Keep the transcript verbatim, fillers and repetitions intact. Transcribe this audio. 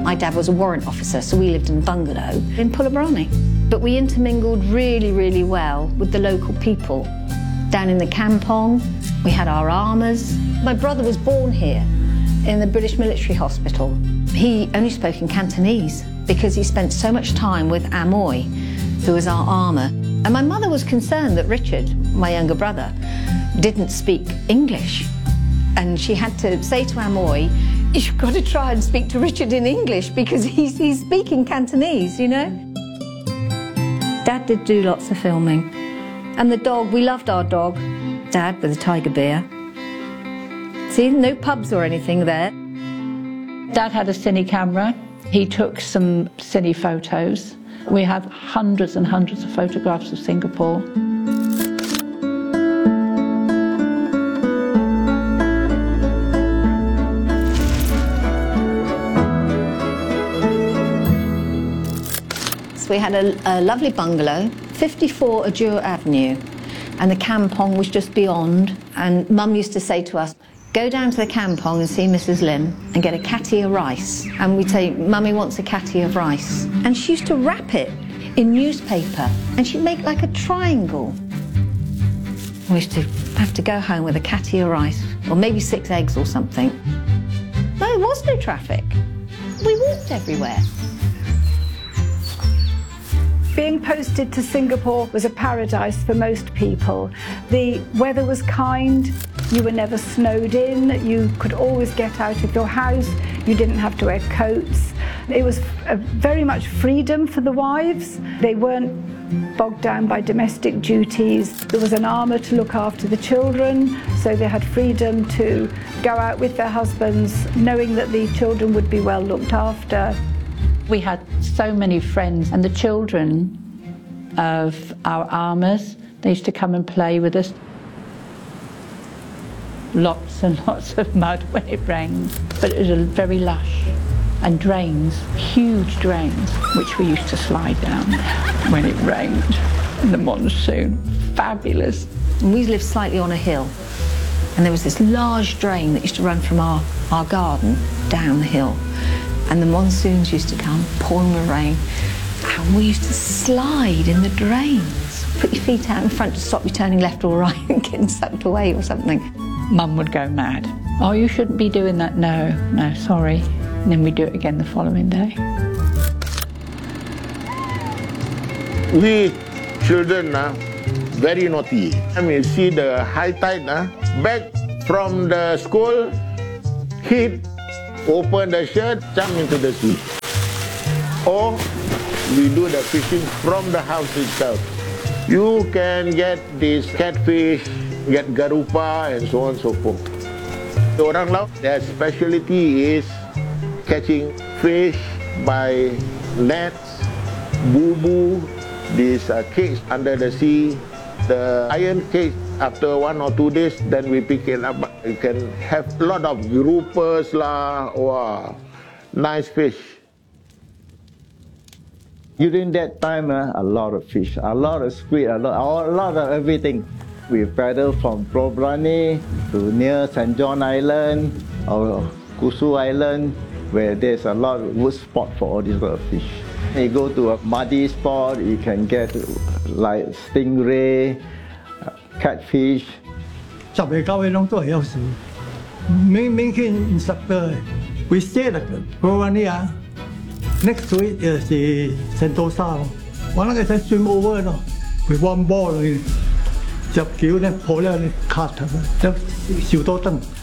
My dad was a warrant officer, so we lived in a bungalow in Pullabrani. But we intermingled really, really well with the local people. Down in the Kampong, we had our armours. My brother was born here in the British Military Hospital. He only spoke in Cantonese because he spent so much time with Amoy, who was our armour. And my mother was concerned that Richard, my younger brother, didn't speak English. And she had to say to Amoy, you've got to try and speak to Richard in English because he's, he's speaking Cantonese, you know? Dad did do lots of filming. And the dog, we loved our dog. Dad with a tiger bear. See, no pubs or anything there. Dad had a cine camera. He took some cine photos. We have hundreds and hundreds of photographs of Singapore. We had a, a lovely bungalow, fifty-four Adure Avenue, and the Kampong was just beyond. And Mum used to say to us, go down to the Kampong and see Missus Lim and get a catty of rice. And we'd say, Mummy wants a catty of rice. And she used to wrap it in newspaper, and she'd make like a triangle. We used to have to go home with a catty of rice, or maybe six eggs or something. No, there was no traffic. We walked everywhere. Being posted to Singapore was a paradise for most people. The weather was kind, you were never snowed in, you could always get out of your house, you didn't have to wear coats. It was a very much freedom for the wives. They weren't bogged down by domestic duties. There was an armour to look after the children, so they had freedom to go out with their husbands, knowing that the children would be well looked after. We had so many friends, and the children of our armours, they used to come and play with us. Lots and lots of mud when it rained, but it was very lush. And drains, huge drains, which we used to slide down when it rained in the monsoon. Fabulous. And we lived slightly on a hill, and there was this large drain that used to run from our, our garden down the hill. And the monsoons used to come, pouring with rain, and we used to slide in the drains. Put your feet out in front to stop you turning left or right and getting sucked away or something. Mum would go mad. Oh, you shouldn't be doing that. No, no, sorry. And then we'd do it again the following day. We children are very naughty. I mean, see the high tide, uh, back from the school, hit, open the shirt, jump into the sea. Or we do the fishing from the house itself. You can get this catfish, get garupa, and so on and so forth. The orang laut, their specialty is catching fish by nets, bubu, these uh, cage under the sea. The iron cage, after one or two days, then we pick it up. You can have a lot of groupers lah, wow, nice fish. During that time, uh, a lot of fish, a lot of squid, a lot, a lot of everything. We paddle from Pullabrani to near Saint John Island or Kusu Island, where there's a lot of good spot for all these sort of fish. You go to a muddy spot, you can get like stingray, catfish. 十個九位攏都係有時，明明顯 instructor。We stay at Pullabrani啊 ，next to it 就是 Sentosa 咯。我那個使 swim over 咯，佢 one ball 嚟，入橋咧破咧你 cut 佢，就少多燈。